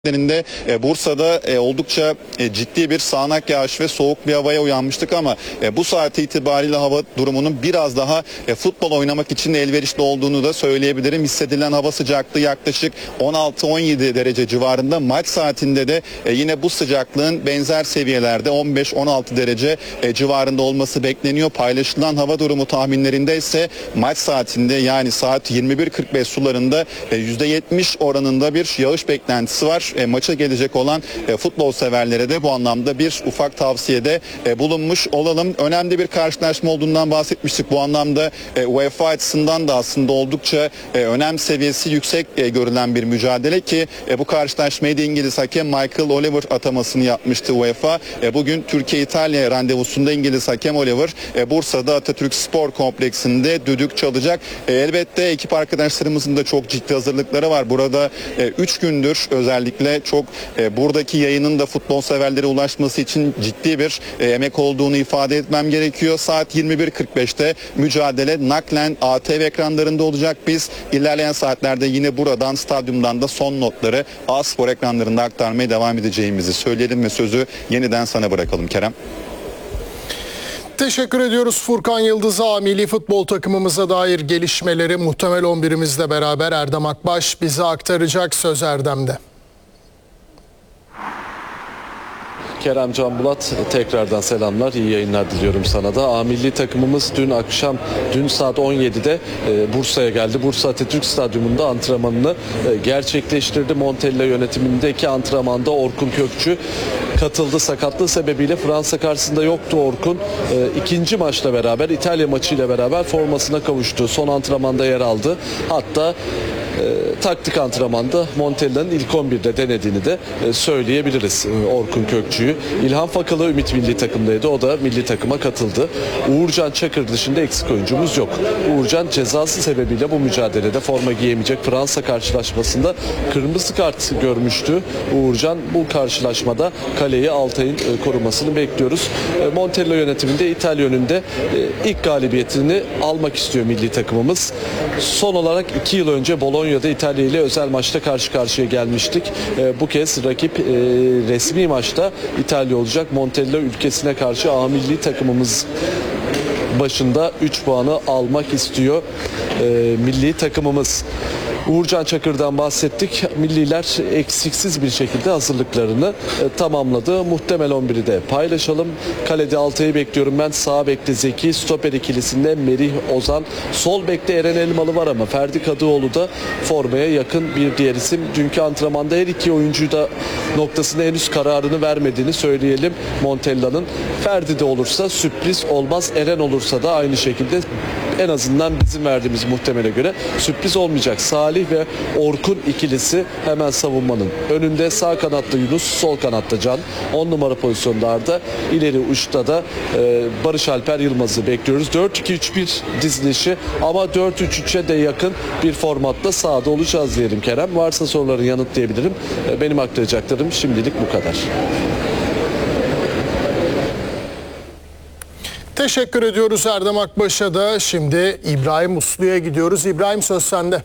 saatlerinde Bursa'da oldukça ciddi bir sağanak yağış ve soğuk bir havaya uyanmıştık ama bu saat itibariyle hava durumunun biraz daha futbol oynamak için elverişli olduğunu da söyleyebilirim. Hissedilen hava sıcaklığı yaklaşık 16-17 derece civarında. Maç saatinde de yine bu sıcaklığın benzer seviyelerde 15-16 derece civarında olması bekleniyor. Paylaşılan hava durumu tahminlerinde ise maç saatinde, yani saat 21.45 sularında %70 oranında bir yağış beklentisi var. Maça gelecek olan futbol severlere de bu anlamda bir ufak tavsiyede bulunmuş olalım. Önemli bir karşılaşma olduğundan bahsetmiştik. Bu anlamda UEFA açısından da aslında oldukça önem seviyesi yüksek görülen bir mücadele ki bu karşılaşmayı da İngiliz hakem Michael Oliver atamasını yapmıştı UEFA. Bugün Türkiye-İtalya randevusunda İngiliz hakem Oliver Bursa'da Atatürk Spor Kompleksinde düdük çalacak. Elbette ekip arkadaşlarımızın da çok ciddi hazırlıkları var. Burada 3 gündür özellikle çok buradaki yayının da futbol severlere ulaşması için ciddi bir emek olduğunu ifade etmem gerekiyor. Saat 21.45'te mücadele naklen ATV ekranlarında olacak. Biz ilerleyen saatlerde yine buradan, stadyumdan da son notları A-Spor ekranlarında aktarmaya devam edeceğimizi söyleyelim ve sözü yeniden sana bırakalım Kerem. Teşekkür ediyoruz Furkan Yıldız'a. Milli futbol takımımıza dair gelişmeleri muhtemel 11'imizle beraber Erdem Akbaş bize aktaracak. Söz Erdem'de. Kerem Can Bulat, tekrardan selamlar, iyi yayınlar diliyorum sana da. A milli takımımız dün saat 17'de Bursa'ya geldi. Bursa Atatürk Stadyumunda antrenmanını gerçekleştirdi. Montella yönetimindeki antrenmanda Orkun Kökçü katıldı. Sakatlığı sebebiyle Fransa karşısında yoktu Orkun. İkinci maçla beraber, İtalya maçıyla beraber formasına kavuştu. Son antrenmanda yer aldı. Hatta taktik antrenmanda Montella'nın ilk 11'de denediğini de söyleyebiliriz Orkun Kökçü'yü. İlhan Fakalı Ümit milli takımdaydı. O da milli takıma katıldı. Uğurcan Çakır dışında eksik oyuncumuz yok. Uğurcan cezası sebebiyle bu mücadelede forma giyemeyecek. Fransa karşılaşmasında kırmızı kart görmüştü. Uğurcan bu karşılaşmada kaleyi Altay'ın korumasını bekliyoruz. Montella yönetiminde İtalya önünde ilk galibiyetini almak istiyor milli takımımız. Son olarak 2 yıl önce Bolonya'da İtalya ile özel maçta karşı karşıya gelmiştik. Bu kez rakip resmi maçta İtalya olacak. Montella ülkesine karşı A milli takımımız başında 3 puanı almak istiyor milli takımımız. Uğurcan Çakır'dan bahsettik. Milliler eksiksiz bir şekilde hazırlıklarını tamamladı. Muhtemel 11'i de paylaşalım. Kalede Altay'ı bekliyorum ben. Sağ bekte Zeki, stoper ikilisinde Merih Ozan. Sol bekte Eren Elmalı var ama Ferdi Kadıoğlu da formaya yakın bir diğer isim. Dünkü antrenmanda her iki oyuncu da noktasında henüz kararını vermediğini söyleyelim Montella'nın. Ferdi de olursa sürpriz olmaz. Eren olursa da aynı şekilde en azından bizim verdiğimiz muhtemele göre sürpriz olmayacak. Salih ve Orkun ikilisi hemen savunmanın önünde. Sağ kanatta Yunus, sol kanatta Can. 10 numara pozisyonda Arda. İleri uçta da Barış Alper Yılmaz'ı bekliyoruz. 4-2-3-1 dizilişi ama 4-3-3'e de yakın bir formatta sahada olacağız diyelim Kerem. Varsa soruların yanıtlayabilirim. Benim aktaracaklarım şimdilik bu kadar. Teşekkür ediyoruz Erdem Akbaş'a da. Şimdi İbrahim Uslu'ya gidiyoruz. İbrahim, söz sende.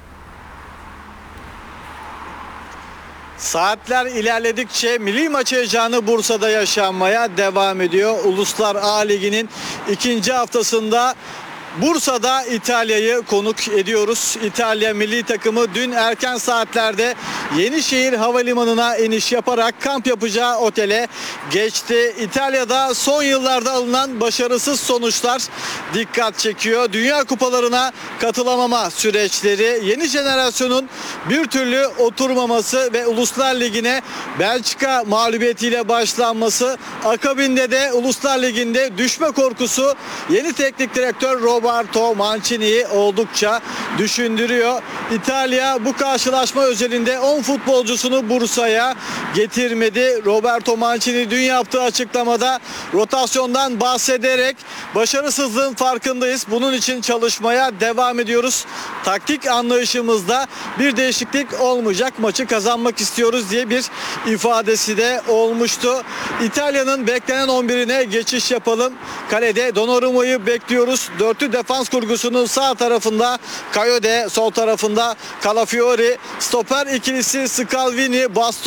Saatler ilerledikçe milli maç heyecanı Bursa'da yaşanmaya devam ediyor. Uluslar A Ligi'nin ikinci haftasında Bursa'da İtalya'yı konuk ediyoruz. İtalya milli takımı dün erken saatlerde Yenişehir Havalimanı'na iniş yaparak kamp yapacağı otele geçti. İtalya'da son yıllarda alınan başarısız sonuçlar dikkat çekiyor. Dünya kupalarına katılamama süreçleri, yeni jenerasyonun bir türlü oturmaması ve Uluslar Ligi'ne Belçika mağlubiyetiyle başlanması, akabinde de Uluslar Ligi'nde düşme korkusu yeni teknik direktör Roberto Mancini'yi oldukça düşündürüyor. İtalya bu karşılaşma özelinde 10 futbolcusunu Bursa'ya getirmedi. Roberto Mancini dün yaptığı açıklamada rotasyondan bahsederek başarısızlığın farkındayız. Bunun için çalışmaya devam ediyoruz. Taktik anlayışımızda bir değişiklik olmayacak. Maçı kazanmak istiyoruz diye bir ifadesi de olmuştu. İtalya'nın beklenen 11'ine geçiş yapalım. Kalede Donnarumma'yı bekliyoruz. Dörtlü Üçlü defans kurgusunun sağ tarafında Kayode, sol tarafında Calafiori, stoper ikilisi Scalvini, Bastoni